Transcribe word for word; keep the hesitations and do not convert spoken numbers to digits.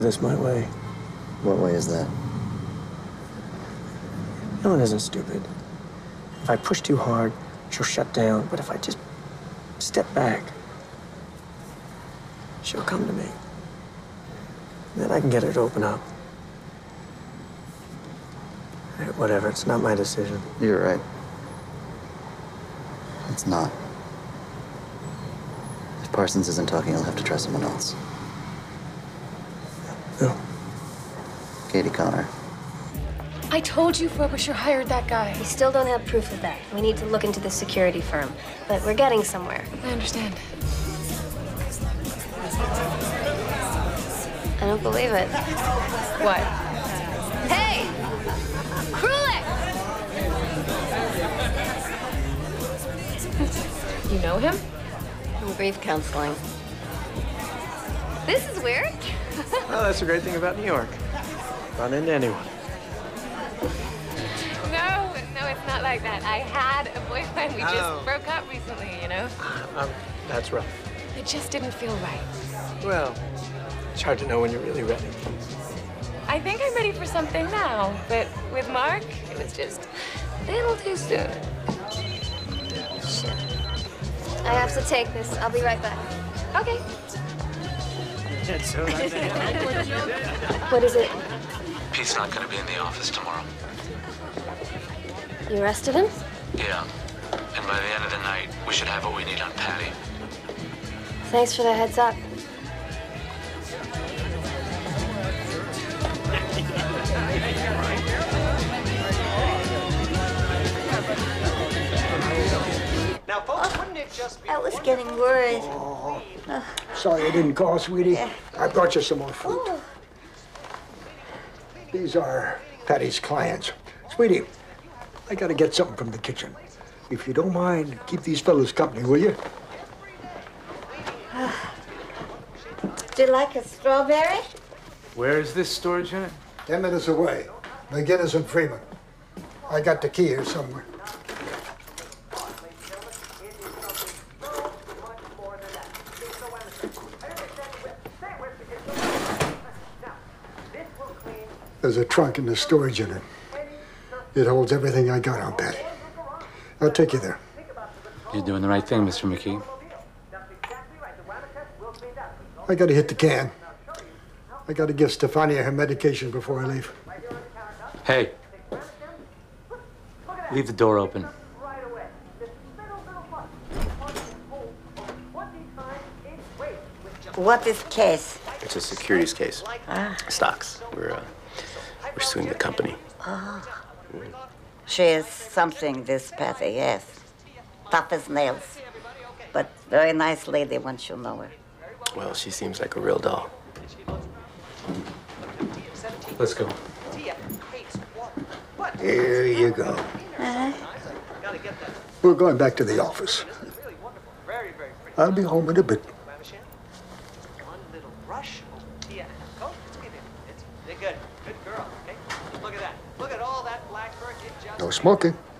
this my way. What way is that? Ellen isn't stupid. If I push too hard, she'll shut down. But if I just step back, she'll come to me. Then I can get her to open up. Hey, whatever, it's not my decision. You're right. It's not. If Parsons isn't talking, I'll have to try someone else. No. Katie Connor. I told you Frobisher hired that guy. We still don't have proof of that. We need to look into the security firm, but we're getting somewhere. I understand. I don't believe it. What? Hey! Krulik! You know him? From grief counseling. This is weird. Oh, that's the great thing about New York. Run into anyone. No, no, it's not like that. I had a boyfriend. We just Oh. broke up recently, you know? Um, that's rough. It just didn't feel right. Well, it's hard to know when you're really ready. I think I'm ready for something now, but with Mark, it was just a little too soon. Shit. I have to take this. I'll be right back. Okay. What is it? Pete's not going to be in the office tomorrow. You arrested him? Yeah. And by the end of the night, we should have what we need on Patty. Thanks for the heads up. Now, folks, wouldn't it just be I was getting worried. Oh, sorry I didn't call, sweetie. I brought you some more fruit. Oh. These are Patty's clients. Sweetie, I gotta get something from the kitchen. If you don't mind, keep these fellows company, will you? Do you like a strawberry? Where is this storage unit? Ten minutes away. McGinnis and Freeman. I got the key here somewhere. There's a trunk in the storage unit. It holds everything I got on Patty. I'll take you there. You're doing the right thing, Mister McKee. I gotta hit the can. I gotta give Stefania her medication before I leave. Hey. Leave the door open. What is case? It's a securities case. Ah. Stocks. We're, uh, we're suing the company. Oh. She is something, this Patty, yes. Tough as nails. But very nice lady once you know her. Well, she seems like a real doll. Let's go. Here you go. Uh-huh. We're going back to the office. I'll be home in a bit. No smoking.